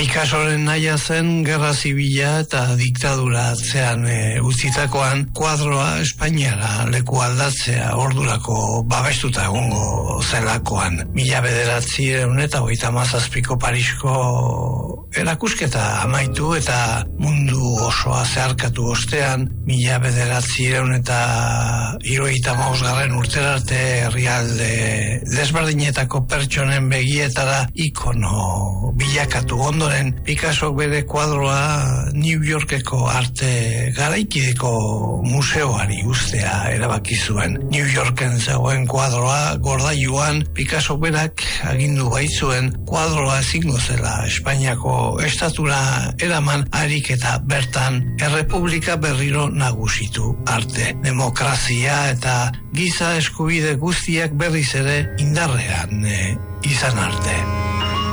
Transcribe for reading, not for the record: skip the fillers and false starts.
Picassoren nahia zen gerra zibila eta diktadura atzean utzitakoan kuadroa Espainiara leku aldatzea ordurako babestuta egongo zelakoan. 1937ko Parisko erakusketa amaitu eta mundu osoa zeharkatu ostean 1975 urterarte herrialde desberdinetako pertsonen begietara ikono bilakatu ondoren, Picassok bere kuadroa New Yorkeko arte garaikideko museoari uztea erabaki zuen. New Yorken zegoen kuadroa gordailuan Picassok berak agindu baitzuen kuadroa ezingo zela Espainiako estatura eraman harik eta bertan errepublika berriro nagusitu arte. Demokrazia eta giza eskubide guztiak berriz ere indarrean izan arte.